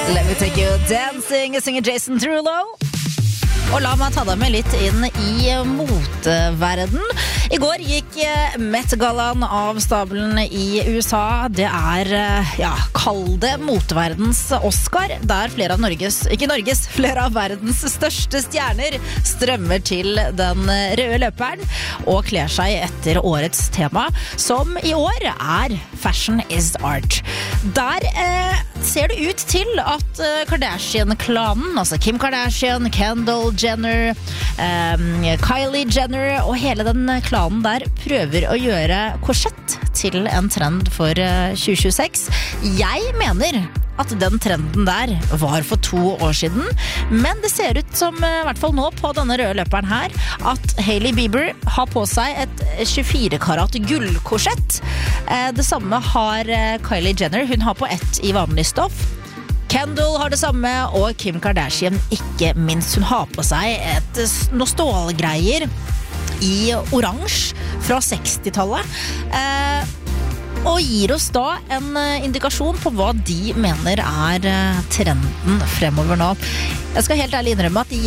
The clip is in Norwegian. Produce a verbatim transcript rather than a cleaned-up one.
Let me take you dancing, synger Jason Derulo. Og la meg ta deg med litt inn i moteverden. I går gikk Met-gallaen av stabelen i U S A. Det er, ja, kall det moteverdens Oscar, der flere av Norges, ikke Norges, flere av verdens største stjerner strømmer til den røde løperen og kler seg etter årets tema, som i år er Fashion is Art. Der eh, ser det ut til at eh, Kardashian-klanen, altså Kim Kardashian, Kendall Jenner, um, Kylie Jenner og hele den klanen der prøver å gjøre korsett til en trend for uh, tjue tjueseks. Jeg mener at den trenden der var for to år siden, men det ser ut som, i hvert fall nå på denne røde løperen her, at Hailey Bieber har på seg et tjuefire karat gullkorsett. Eh, det samme har uh, Kylie Jenner, hun har på ett i vanlig stoff. Kendall har det samme, og Kim Kardashian ikke minst. Hun har på seg et, noe stålgreier i oransje fra sekstitallet. Eh, og gir oss da en indikasjon på hva de mener er trenden fremover nå. Jeg skal helt ærlig innrømme at